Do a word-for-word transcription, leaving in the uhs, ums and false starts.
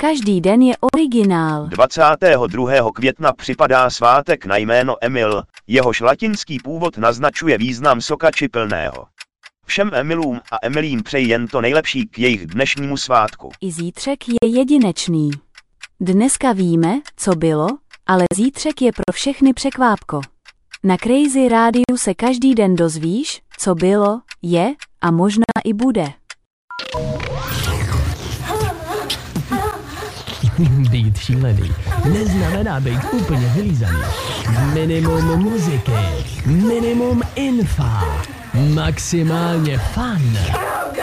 Každý den je originál. dvacátého druhého května připadá svátek na jméno Emil, jehož latinský původ naznačuje význam sokači plného. Všem Emilům a Emilím přeji jen to nejlepší k jejich dnešnímu svátku. I zítřek je jedinečný. Dneska víme, co bylo, ale zítřek je pro všechny překvápko. Na Crazy Rádiu se každý den dozvíš, co bylo, je a možná i bude. Být šílený neznamená být úplně vylízaný. Minimum muziky, minimum infa, maximálně fun.